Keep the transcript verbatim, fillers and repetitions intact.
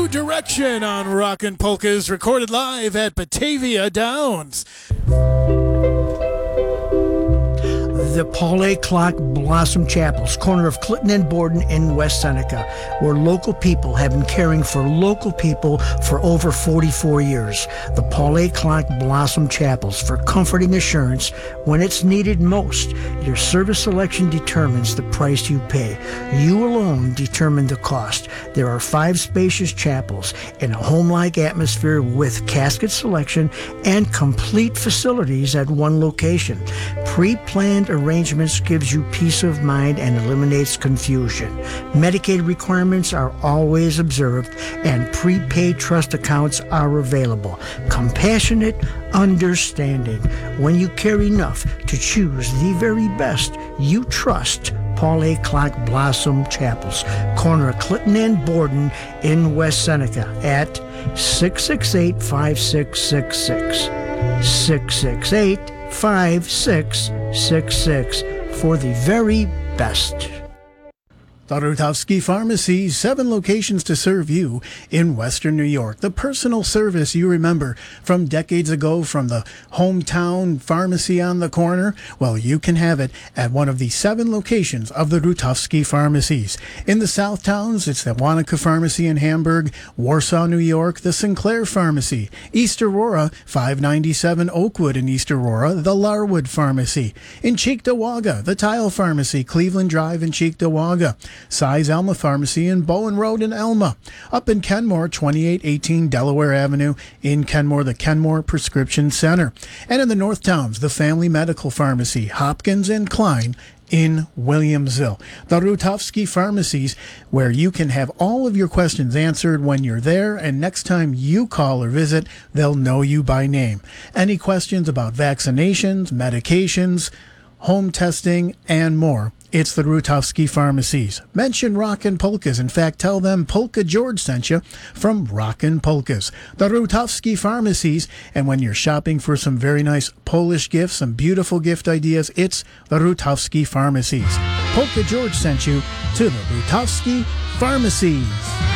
New Direction on Rockin' Polkas, recorded live at Batavia Downs. The Paul A. Clark Blossom Chapels, corner of Clinton and Borden in West Seneca, where local people have been caring for local people for over forty-four years. The Paul A. Clark Blossom Chapels, for comforting assurance when it's needed most. Your service selection determines the price you pay. You alone determine the cost. There are five spacious chapels in a home-like atmosphere with casket selection and complete facilities at one location. Pre-planned arrangements gives you peace of mind and eliminates confusion. Medicaid requirements are always observed and prepaid trust accounts are available. Compassionate understanding. When you care enough to choose the very best, you trust Paul A. Clark Blossom Chapels, corner of Clinton and Borden in West Seneca at six six eight, five six six six. six six eight, five six six six for the very best. The Rutowski Pharmacy, seven locations to serve you in Western New York. The personal service you remember from decades ago from the hometown pharmacy on the corner, well, you can have it at one of the seven locations of the Rutowski Pharmacies. In the South Towns, it's the Wanaka Pharmacy in Hamburg, Warsaw, New York, the Sinclair Pharmacy, East Aurora, five ninety-seven Oakwood in East Aurora, the Larwood Pharmacy. In Cheektowaga, the Tile Pharmacy, Cleveland Drive in Cheektowaga. Size Elma Pharmacy in Bowen Road in Elma. Up in Kenmore, twenty-eight eighteen Delaware Avenue in Kenmore, the Kenmore Prescription Center. And in the North Towns, the Family Medical Pharmacy, Hopkins and Klein in Williamsville. The Rutowski Pharmacies, where you can have all of your questions answered when you're there, and next time you call or visit, they'll know you by name. Any questions about vaccinations, medications, home testing, and more, it's the Rutowski Pharmacies. Mention Rockin' Polkas. In fact, tell them Polka George sent you from Rockin' Polkas. The Rutowski Pharmacies. And when you're shopping for some very nice Polish gifts, some beautiful gift ideas, it's the Rutowski Pharmacies. Polka George sent you to the Rutowski Pharmacies.